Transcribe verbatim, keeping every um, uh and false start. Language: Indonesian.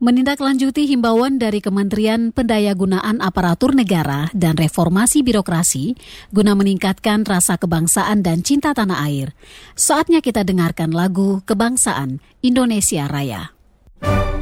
Menindaklanjuti himbauan dari Kementerian Pendayagunaan Aparatur Negara dan Reformasi Birokrasi guna meningkatkan rasa kebangsaan dan cinta tanah air. Saatnya kita dengarkan lagu Kebangsaan Indonesia Raya.